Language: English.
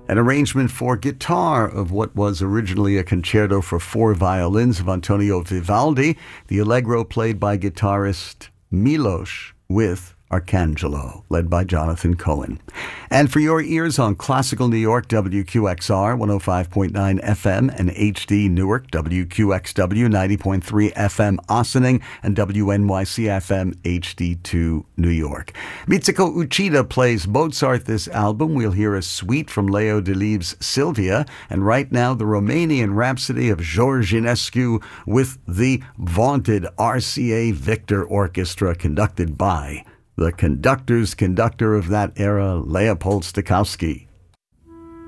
An arrangement for guitar of what was originally a concerto for 4 violins of Antonio Vivaldi, the Allegro played by guitarist Milos with Arcangelo, led by Jonathan Cohen. And for your ears on Classical New York, WQXR 105.9 FM and HD Newark, WQXW 90.3 FM Ossining, and WNYC FM HD2 New York. Mitsuko Uchida plays Mozart this album. We'll hear a suite from Leo Delibes' Sylvia, and right now the Romanian Rhapsody of George Enescu with the vaunted RCA Victor Orchestra, conducted by the conductor's conductor of that era, Leopold Stokowski.